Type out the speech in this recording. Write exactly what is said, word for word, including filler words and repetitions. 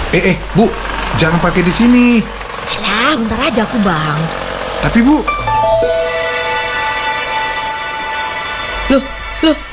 Eh, eh, Bu, jangan pakai di sini. Alah, bentar aja aku, Bang. Tapi Bu, Loh, loh,